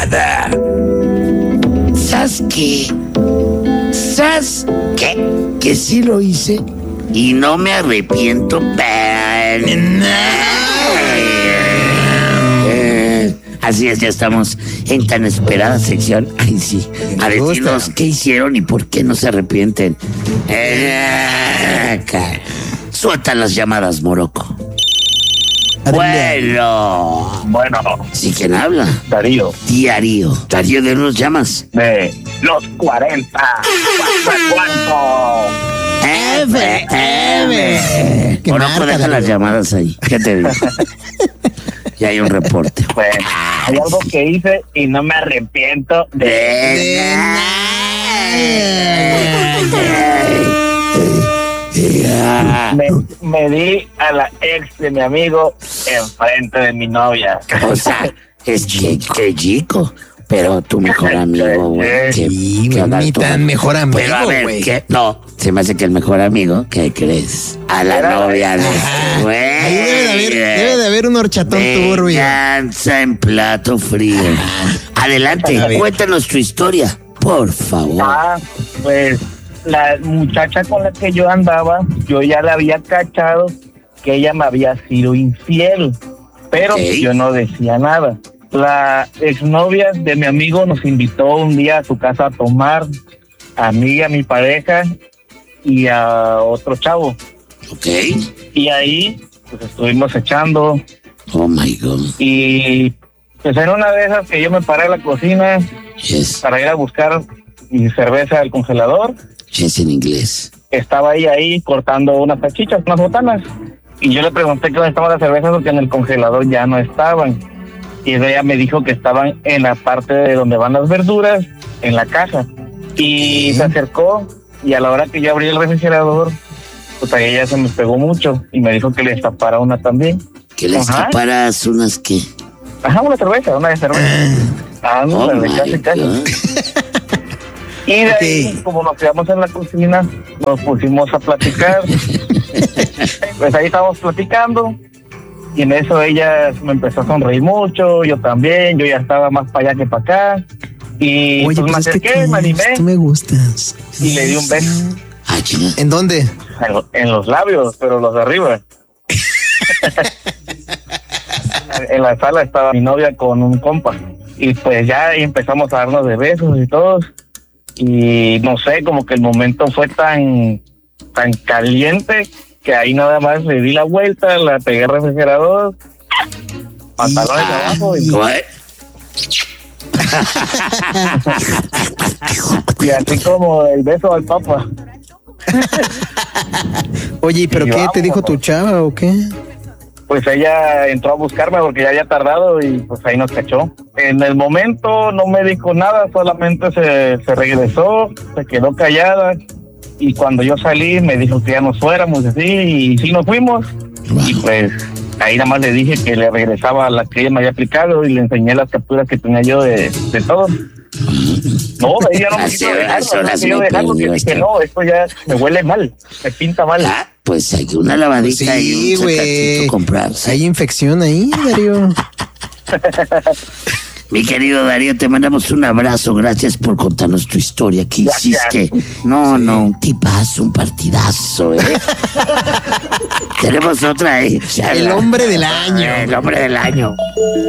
¿Sabes qué? ¿Sabes qué? Que sí lo hice y no me arrepiento para nada. Así es, ya estamos en tan esperada sección. Ay, sí. A decirnos qué hicieron y por qué no se arrepienten. Sueltan las llamadas, Morocco. Bueno. ¿Sí quién habla? Darío. Darío, ¿de dónde nos llamas? De los 40. ¿Cuánto? Morocco, deja las llamadas ahí. ¿Qué te digo? Ya hay un reporte. Bueno, hay algo que hice y no me arrepiento de me di a la ex de mi amigo enfrente de mi novia. O sea, es que chico. Pero tu mejor amigo, güey. Sí, ni tan mejor amigo, pero a ver, güey. No, se me hace que el mejor amigo, ¿qué crees? A la novia de este güey. Ahí debe de haber un horchatón turbio. Venganza en plato frío. Adelante, cuéntanos tu historia, por favor. Pues la muchacha con la que yo andaba, yo ya la había cachado que ella me había sido infiel, pero yo no decía nada. La exnovia de mi amigo nos invitó un día a su casa a tomar, a mí y a mi pareja y a otro chavo. Ok. Y ahí pues estuvimos echando. Oh my God. Y pues en una de esas que yo me paré a la cocina para ir a buscar mi cerveza al congelador. En inglés. Estaba ella ahí cortando unas salchichas, unas botanas. Y yo le pregunté que dónde estaban las cervezas porque en el congelador ya no estaban. Y ella me dijo que estaban en la parte de donde van las verduras, en la caja. Y se acercó y a la hora que yo abrí el refrigerador, pues a ella se me pegó mucho y me dijo que le destapara una también. ¿Que le destaparas unas qué? Ajá, una de cerveza. Casi. Y de ahí, como nos quedamos en la cocina, nos pusimos a platicar. Pues ahí estábamos platicando. Y en eso ella me empezó a sonreír mucho, yo también, yo ya estaba más para allá que para acá. Y oye, pues me acerqué, me animé. Tú me gustas. Y le di un beso. ¿En dónde? En los labios, pero los de arriba. En la sala estaba mi novia con un compa. Y pues ya ahí empezamos a darnos de besos y todo. Y no sé, como que el momento fue tan caliente que ahí nada más le di la vuelta, la pegué al refrigerador, pantalones abajo y así como el beso al papa. Oye, ¿pero qué te dijo tu chava o qué? Pues ella entró a buscarme porque ya había tardado y pues ahí nos cachó. En el momento no me dijo nada, solamente se regresó, se quedó callada. Y cuando yo salí me dijo que ya nos fuéramos así y sí nos fuimos. Wow. Y pues ahí nada más le dije que le regresaba a la que ella me había aplicado y le enseñé las capturas que tenía yo de todo. No, ella no me quiso dejarlo, que dije, no, esto ya me huele mal, me pinta mal. Pues hay una lavadita y un sacatito comprar. Hay infección ahí, Darío. Mi querido Darío, te mandamos un abrazo. Gracias por contarnos tu historia. ¿Qué hiciste? No, un tipazo, un partidazo, Tenemos otra, El hombre del año. El hombre del año.